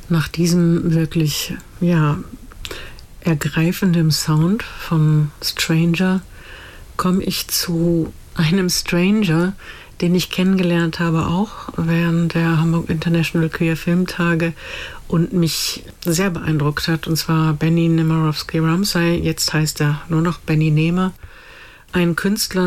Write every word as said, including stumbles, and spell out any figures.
Nach diesem wirklich, ja, ergreifenden Sound von Stranger komme ich zu einem Stranger, den ich kennengelernt habe, auch während der Hamburg International Queer Filmtage und mich sehr beeindruckt hat, und zwar Benny Nemirovsky Ramsay. Jetzt heißt er nur noch Benny Nehmer, ein Künstler,